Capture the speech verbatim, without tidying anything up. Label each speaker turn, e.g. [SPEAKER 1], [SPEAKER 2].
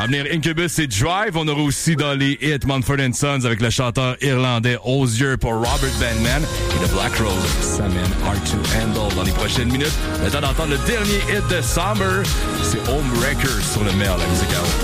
[SPEAKER 1] À venir, Incubus et Drive. On aura aussi dans les hits Mumford and Sons avec le chanteur irlandais Osier pour Robert Bandman et The Black Rose, Sam and Hard to Handle dans les prochaines minutes. Le temps d'entendre le dernier hit de Somber, c'est Homewrecker sur le mail, la musique à haut.